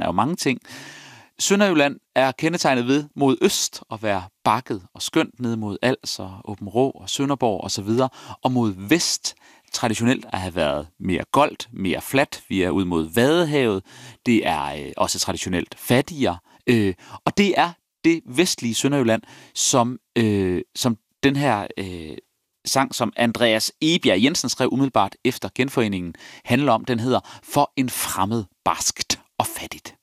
er jo mange ting. Sønderjylland er kendetegnet ved mod øst at være bakket og skønt ned mod Als og Aabenraa og Sønderborg osv. Og mod vest traditionelt at have været mere goldt, mere fladt. Vi er ud mod Vadehavet. Det er også traditionelt fattigere. Og det er det vestlige Sønderjylland, som den her sang, som Andreas Egebjerg Jensen skrev umiddelbart efter genforeningen, handler om. Den hedder For en fremmed barskt og fattigt.